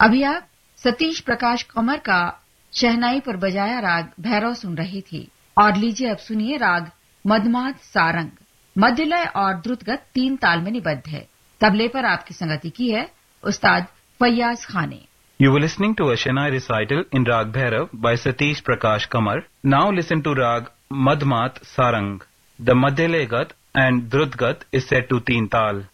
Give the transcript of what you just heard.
अभी आप सतीश प्रकाश कमर का शहनाई पर बजाया राग भैरव सुन रही थी। और लीजिए अब सुनिए राग मधमाद सारंग। मध्यलय और द्रुतगत 3 ताल में निबद्ध है। तबले पर आपकी संगति की है उस्ताद फैयाज खान ने। You were listening to a Shehnai recital in Rag Bhairav by Satish Prakash Kamar. Now listen to Rag Madhmat Sarang. The Madhyalay Gat and Drutgat is set to 3 tal.